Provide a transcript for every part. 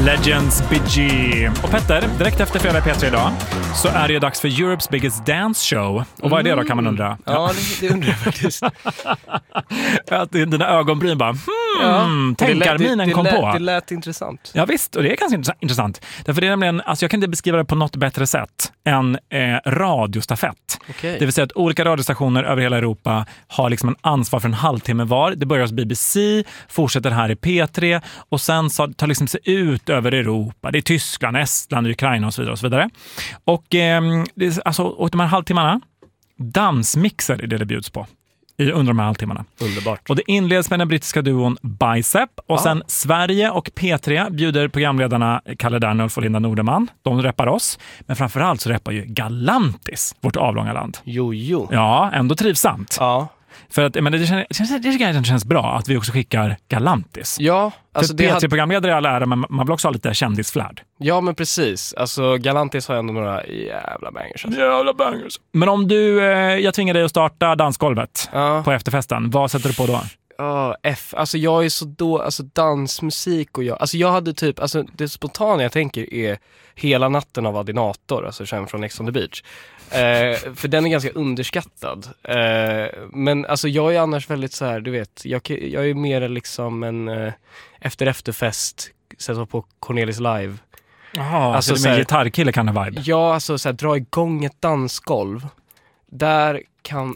Legends Bee Gee. Och Petter, direkt efter Fredag P3 idag så är det dags för Europe's Biggest Dance Show. Och vad är det då, kan man undra? Ja, det undrar jag faktiskt. Att dina ögonbryn bara, tänkarminen kom på. Det lät intressant. Ja visst, och det är ganska intressant. Därför det är nämligen, alltså jag kan inte beskriva det på något bättre sätt än radiostafett. Okay. Det vill säga att olika radiostationer över hela Europa har liksom en ansvar för en halvtimme var. Det börjar hos BBC, fortsätter här i P3 och sen så tar liksom sig ut över Europa. Det är Tyskland, Estland, Ukraina och så vidare. Och så vidare. Och, och de här halvtimmarna, dansmixer är det bjuds på under de här halvtimmarna. Underbart. Och det inleds med den brittiska duon Bicep och sen Sverige och P3 bjuder programledarna Kalle Dernulf och Linda Nordeman. De rappar oss, men framförallt så rappar ju Galantis, vårt avlånga land. Jo. Ja, ändå trivsamt. Ja. För att, men det känns bra att vi också skickar Galantis. Ja, alltså för P3-programledare i alla ära, men man vill också ha lite kändisflärd. Ja, men precis. Alltså Galantis har ändå några jävla bangers. Alltså. Jävla bangers. Men om jag tvingar dig att starta dansgolvet på efterfesten, vad sätter du på då? Alltså jag är så alltså dansmusik och jag hade typ, alltså det spontana jag tänker är Hela natten av Adinator, alltså känd från Ex on the Beach. För den är ganska underskattad. Men alltså jag är annars väldigt så här, du vet, jag är mer liksom en efterfest, sätta på Cornelis live. Jaha, alltså det med gitarrkille kan det vibe. Ja, alltså så här, dra igång ett dansgolv. Där kan,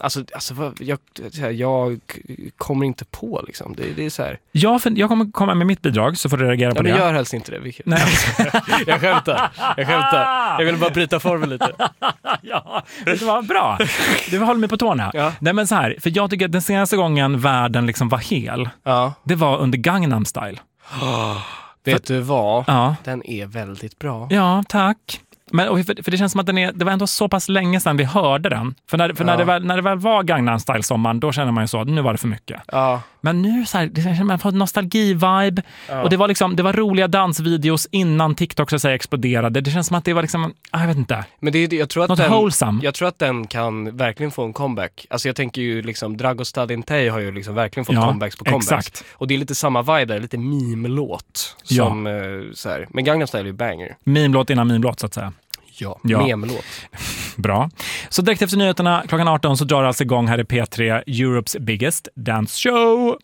jag kommer inte på liksom. Det är så här. Jag kommer komma med mitt bidrag så får du reagera på det. Men gör helst inte det. Nej. Jag skämtar. Jag vill bara bryta formen lite. Ja, det var bra. Du håller mig på tårna. Ja. Nej men så här, för jag tycker att den senaste gången världen liksom var hel. Ja. Det var under Gangnam Style. Vet du vad? Ja. Den är väldigt bra. Ja, tack. Men, för det känns som att det var ändå så pass länge sedan vi hörde den. För när det väl var Gangnam Style-sommaren, då känner man ju så att nu var det för mycket. Ja. Men nu så här, det känns som att man får nostalgi-vibe. Ja. Och det var roliga dansvideos innan TikTok så att säga exploderade. Det känns som att det var liksom, jag vet inte. Men jag tror att något wholesome. Jag tror att den kan verkligen få en comeback. Alltså jag tänker ju liksom, Dragostad Intei har ju liksom verkligen fått comebacks på comebacks. Exakt. Och det är lite samma vibe där, lite meme-låt. Som så här. Men Gangnam Style är ju banger. Meme-låt innan meme-låt så att säga. Ja. Meme-låt. Bra. Så direkt efter nyheterna klockan 18 så drar alltså igång här i P3 Europe's Biggest Dance Show.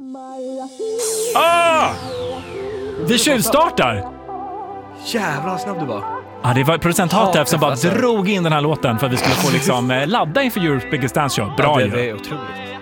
Vi tjuvstartar! Jävlar vad snabb du var. Ja, det var producent Hatef som bara drog in den här låten för att vi skulle få liksom ladda inför Europe's Biggest Dance Show. Bra ju. Det är otroligt.